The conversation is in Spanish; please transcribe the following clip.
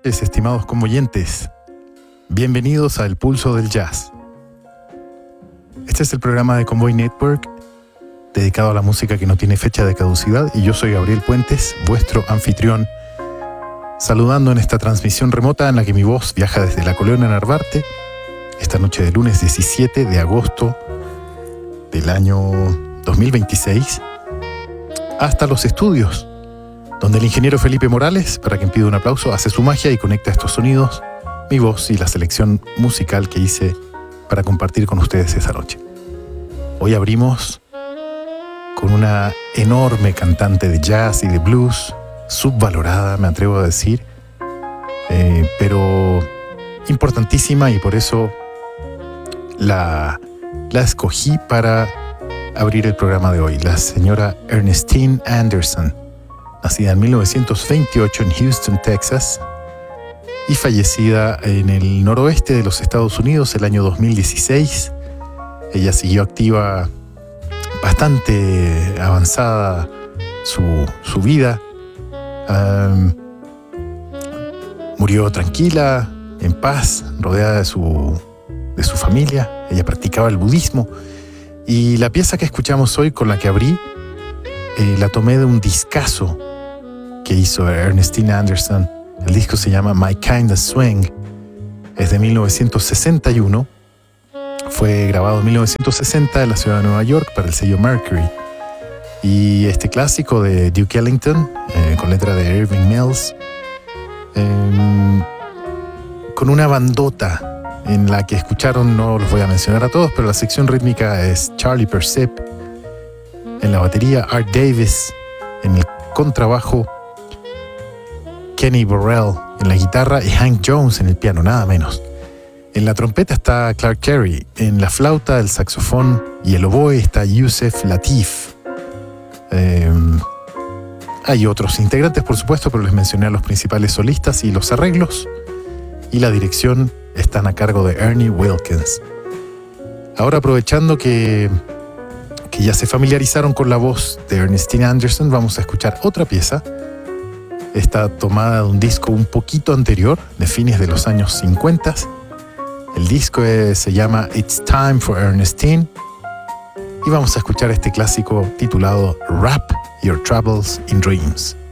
Estimados convoyentes, bienvenidos a El Pulso del Jazz. Este es el programa de Convoy Network dedicado a la música que no tiene fecha de caducidad, y yo soy Gabriel Puentes, vuestro anfitrión, saludando en esta transmisión remota en la que mi voz viaja desde la Colonia Narvarte esta noche de lunes 17 de agosto del año 2026 hasta los estudios, donde el ingeniero Felipe Morales, para quien pido un aplauso, hace su magia y conecta estos sonidos, mi voz y la selección musical que hice para compartir con ustedes esa noche. Hoy abrimos con una enorme cantante de jazz y de blues, subvalorada, me atrevo a decir, pero importantísima, y por eso la escogí para abrir el programa de hoy. La señora Ernestine Anderson, nacida en 1928 en Houston, Texas, y fallecida en el noroeste de los Estados Unidos el año 2016. Ella siguió activa bastante avanzada su vida. Murió tranquila, en paz, rodeada de su familia. Ella practicaba el budismo. Y la pieza que escuchamos hoy, con la que abrí, la tomé de un discazo que hizo Ernestine Anderson. El disco se llama My Kind of Swing. Es de 1961. Fue grabado en 1960 en la ciudad de Nueva York para el sello Mercury. Y este clásico de Duke Ellington, con letra de Irving Mills, con una bandota en la que escucharon, no los voy a mencionar a todos, pero la sección rítmica es Charlie Persip en la batería, Art Davis en el contrabajo, Kenny Burrell en la guitarra y Hank Jones en el piano, nada menos. En la trompeta está Clark Terry, en la flauta, el saxofón y el oboe está Yusef Lateef. Hay otros integrantes, por supuesto, pero les mencioné a los principales solistas, y los arreglos y la dirección están a cargo de Ernie Wilkins. Ahora, aprovechando que ya se familiarizaron con la voz de Ernestine Anderson, vamos a escuchar otra pieza. Está tomada de un disco un poquito anterior, de fines de los años 50. El disco se llama It's Time for Ernestine, y vamos a escuchar este clásico titulado Wrap Your Troubles in Dreams.